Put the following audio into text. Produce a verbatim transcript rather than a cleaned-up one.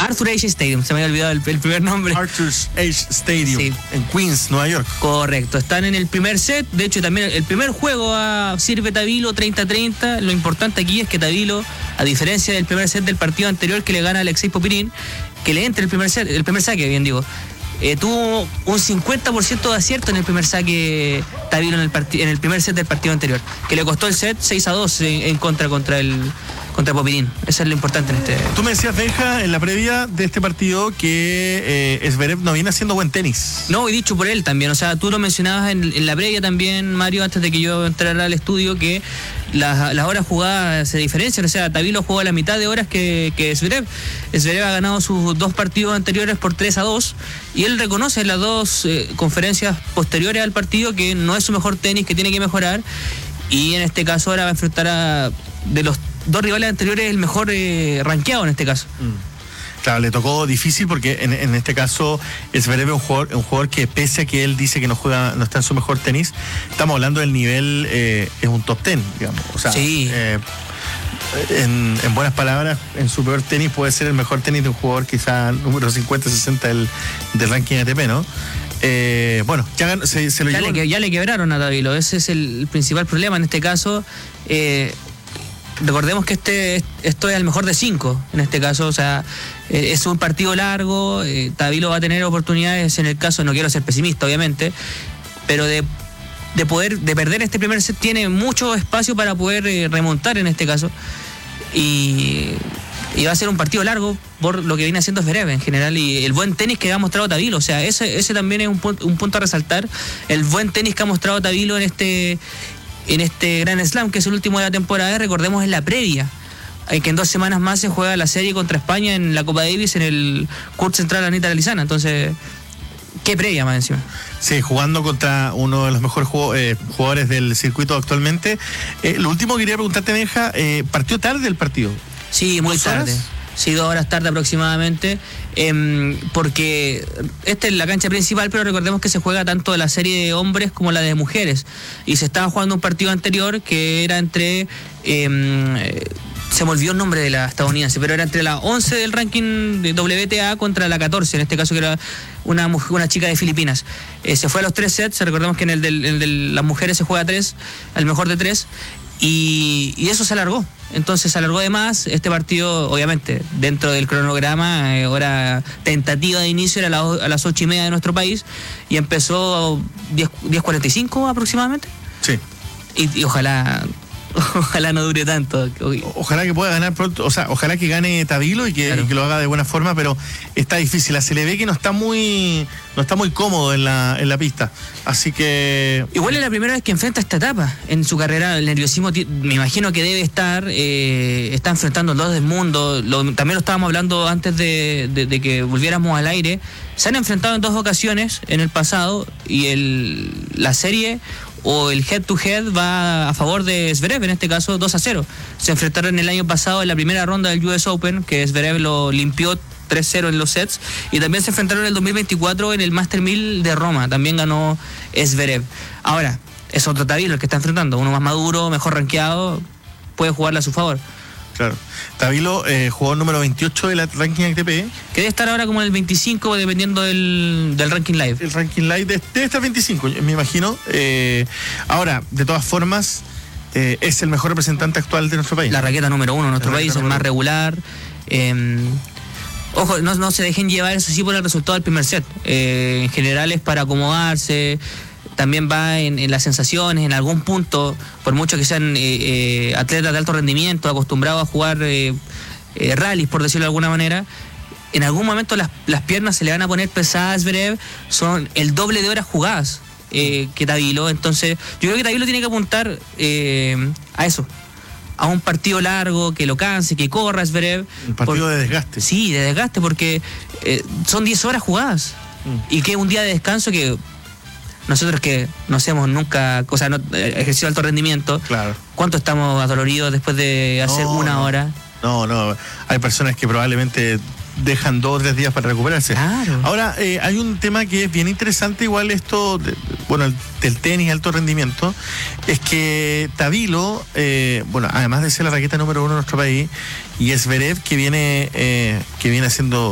Arthur Ashe Stadium, se me había olvidado el, el primer nombre. Arthur Ashe Stadium, sí. En Queens, Nueva York. Correcto, están en el primer set. De hecho, también el primer juego a, sirve Tabilo treinta a treinta. Lo importante aquí es que Tabilo, a diferencia del primer set del partido anterior que le gana a Alexei Popirín, que le entra el primer set, el primer saque, bien digo, eh, tuvo un cincuenta por ciento de acierto en el primer saque Tabilo en el, part- en el primer set del partido anterior, que le costó el set seis a dos en, en contra contra el contra Popirín. Eso es lo importante en este. Tú me decías, Benja, en la previa de este partido que eh, Zverev no viene haciendo buen tenis. No, y dicho por él también. O sea, tú lo mencionabas en, en la previa también, Mario, antes de que yo entrara al estudio, que las, las horas jugadas se diferencian. O sea, Tabilo jugó la mitad de horas que, que Zverev. Zverev ha ganado sus dos partidos anteriores por tres a dos y él reconoce en las dos eh, conferencias posteriores al partido que no es su mejor tenis, que tiene que mejorar, y en este caso ahora va a enfrentar a de los dos rivales anteriores el mejor eh, rankeado en este caso. Mm. Claro, le tocó difícil porque en, en este caso Zverev es un jugador, un jugador que pese a que él dice que no juega, no está en su mejor tenis, estamos hablando del nivel, eh, es un top ten, digamos. O sea, sí. eh, en, en buenas palabras, en su peor tenis puede ser el mejor tenis de un jugador quizá número cincuenta, sesenta del, del ranking A T P, ¿no? Eh, bueno, ya se, se lo ya, llevó. le, ya le quebraron a Tabilo, ese es el principal problema en este caso. Eh, recordemos que este esto es el mejor de cinco en este caso, o sea, eh, es un partido largo, eh, Tabilo va a tener oportunidades en el caso, no quiero ser pesimista obviamente, pero de, de poder, de perder este primer set tiene mucho espacio para poder eh, remontar en este caso, y, y va a ser un partido largo por lo que viene haciendo Zverev en general y el buen tenis que ha mostrado Tabilo, o sea, ese, ese también es un, un punto a resaltar, el buen tenis que ha mostrado Tabilo en este en este Grand Slam, que es el último de la temporada. Recordemos en la previa, que en dos semanas más se juega la serie contra España en la Copa Davis en el Court Central Anita Lizana. Entonces, qué previa más encima. Sí, jugando contra uno de los mejores jugo- eh, jugadores del circuito actualmente. Eh, lo último que quería preguntarte, Benja, eh, ¿partió tarde el partido? Sí, muy ¿Dos horas? tarde. Sí, dos horas tarde aproximadamente, eh, porque esta es la cancha principal, pero recordemos que se juega tanto la serie de hombres como la de mujeres, y se estaba jugando un partido anterior que era entre, eh, se me olvidó el nombre de la estadounidense, pero era entre la once del ranking de W T A contra la catorce, en este caso que era una, una chica de Filipinas. Eh, se fue a los tres sets, recordemos que en el de en las mujeres se juega tres, al mejor de tres, y, y eso se alargó. Entonces se alargó de más. Este partido, obviamente, dentro del cronograma, eh, hora tentativa de inicio era a, la, a las ocho y media de nuestro país y empezó diez cuarenta y cinco aproximadamente. Sí. Y, y ojalá ojalá no dure tanto. O, ojalá que pueda ganar pronto, o sea, ojalá que gane Tabilo y que, claro, y que lo haga de buena forma, pero está difícil. Se le ve que no está muy no está muy cómodo en la en la pista. Así que igual es la primera vez que enfrenta esta etapa en su carrera. El nerviosismo, me imagino que debe estar, eh, está enfrentando dos del mundo. Lo, también lo estábamos hablando antes de, de, de que volviéramos al aire. Se han enfrentado en dos ocasiones en el pasado y el la serie o el head to head va a favor de Zverev, en este caso dos a cero. Se enfrentaron el año pasado en la primera ronda del U S Open, que Zverev lo limpió tres cero en los sets, y también se enfrentaron en el dos mil veinticuatro en el Master mil de Roma, también ganó Zverev. Ahora, es otro Tabilo el que está enfrentando, uno más maduro, mejor rankeado, puede jugarle a su favor. Claro. Tabilo eh, jugó número veintiocho del ranking A T P. Que debe estar ahora como en el veinticinco, dependiendo del, del ranking live. El ranking live de, debe estar veinticinco, me imagino. Eh, ahora, de todas formas, eh, es el mejor representante actual de nuestro país. La raqueta número uno de nuestro La país, el más regular. Eh, ojo, no, no se dejen llevar, eso sí, por el resultado del primer set. Eh, en general es para acomodarse. También va en, en las sensaciones, en algún punto, por mucho que sean eh, eh, atletas de alto rendimiento, acostumbrados a jugar eh, eh, rallies, por decirlo de alguna manera, en algún momento las, las piernas se le van a poner pesadas. Zverev son el doble de horas jugadas eh, que Tabilo. Entonces yo creo que Tabilo tiene que apuntar eh, a eso, a un partido largo, que lo canse, que corra Zverev. Un partido por, de desgaste. Sí, de desgaste, porque eh, son diez horas jugadas mm. y que un día de descanso que nosotros que no hacemos nunca, o sea, no, ejercicio de alto rendimiento, claro, ¿cuánto estamos adoloridos después de hacer no, una no, hora? No, no, hay personas que probablemente dejan dos o tres días para recuperarse. Claro. Ahora, eh, hay un tema que es bien interesante, igual esto, de, bueno, el, del tenis alto rendimiento, es que Tabilo, eh, bueno, además de ser la raqueta número uno de nuestro país, y Zverev, que viene, eh, que viene haciendo